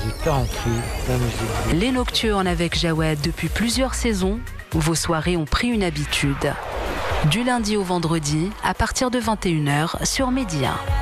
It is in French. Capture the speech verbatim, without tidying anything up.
musique tranquille, la musique. Les Nocturnes avec Jawed depuis plusieurs saisons, vos soirées ont pris une habitude. Du lundi au vendredi, à partir de vingt et une heures sur Média.